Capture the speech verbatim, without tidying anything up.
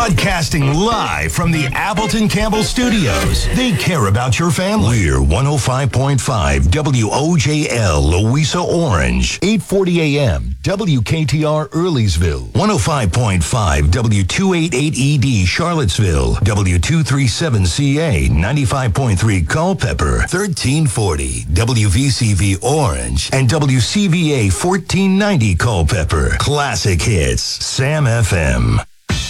Broadcasting live from the Appleton Campbell Studios. They care about your family. We're one oh five point five W O J L, Louisa Orange. eight forty a.m. W K T R Earlysville. one oh five point five W two eighty-eight E D Charlottesville. W two thirty-seven C A. ninety-five point three Culpeper. thirteen forty W V C V Orange. And W C V A fourteen ninety Culpeper. Classic hits. Sam F M.